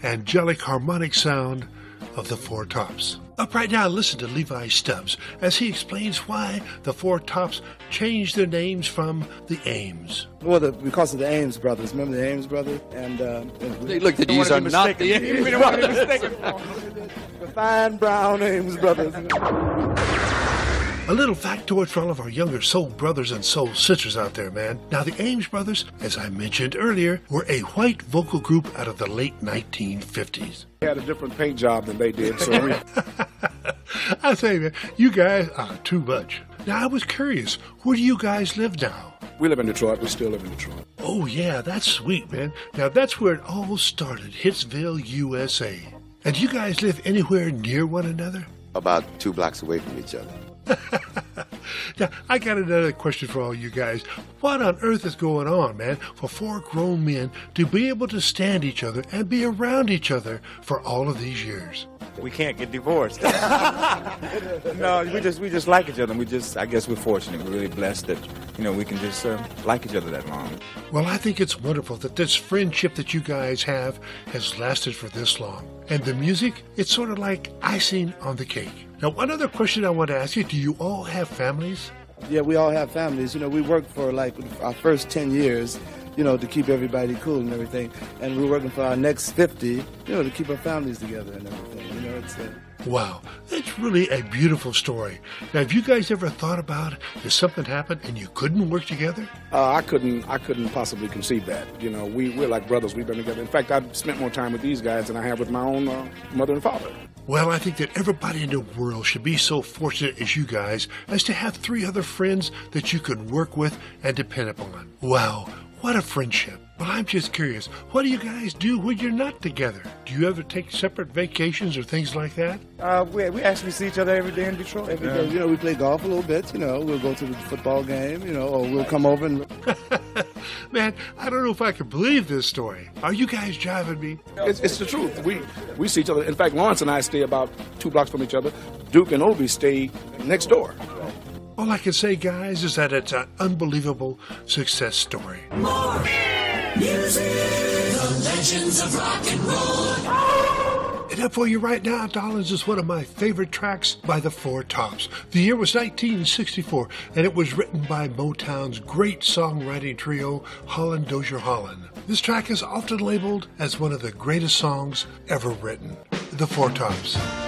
angelic harmonic sound of the Four Tops. Up right now, listen to Levi Stubbs as he explains why the Four Tops changed their names from the Ames. Well, because of the Ames brothers. Remember the Ames brothers? And look, these are not the Ames brothers. The fine brown Ames brothers. A little factoid for all of our younger soul brothers and soul sisters out there, man. Now, the Ames brothers, as I mentioned earlier, were a white vocal group out of the late 1950s. We had a different paint job than they did, so we... I say, man, you guys are too much. Now, I was curious, where do you guys live now? We live in Detroit. We still live in Detroit. Oh, yeah, that's sweet, man. Now, that's where it all started, Hitsville, USA. And do you guys live anywhere near one another? About 2 blocks away from each other. Now, I got another question for all you guys. What on earth is going on, man, for 4 grown men to be able to stand each other and be around each other for all of these years? We can't get divorced. No, we just like each other. I guess we're fortunate. We're really blessed that, we can just like each other that long. Well, I think it's wonderful that this friendship that you guys have has lasted for this long. And the music, it's sort of like icing on the cake. Now, one other question I want to ask you, do you all have families? Yeah, we all have families. We worked for like our first 10 years, to keep everybody cool and everything. And we're working for our next 50, to keep our families together and everything. Wow, that's really a beautiful story. Now, have you guys ever thought about if something happened and you couldn't work together? I couldn't possibly conceive that. We're like brothers. We've been together. In fact, I've spent more time with these guys than I have with my own mother and father. Well, I think that everybody in the world should be so fortunate as you guys as to have 3 other friends that you can work with and depend upon. Wow, what a friendship. Well, I'm just curious, what do you guys do when you're not together? Do you ever take separate vacations or things like that? We actually see each other every day in Detroit. Every day, we play golf a little bit, we'll go to the football game, or we'll come over and... Man, I don't know if I can believe this story. Are you guys driving me? It's the truth. We see each other. In fact, Lawrence and I stay about 2 blocks from each other. Duke and Obi stay next door. All I can say, guys, is that it's an unbelievable success story. More music, the legends of rock and roll. And up for you right now, darlings, is one of my favorite tracks by the Four Tops. The year was 1964, and it was written by Motown's great songwriting trio, Holland Dozier Holland. This track is often labeled as one of the greatest songs ever written. The Four Tops.